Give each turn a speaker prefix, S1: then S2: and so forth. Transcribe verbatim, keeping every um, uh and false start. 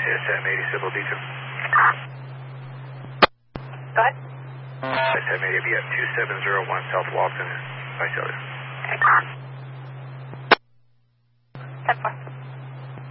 S1: S M eighty Civil D two.
S2: Go ahead.
S1: S M eighty be at two seven zero one South Walton, Visalia.
S2: ten four.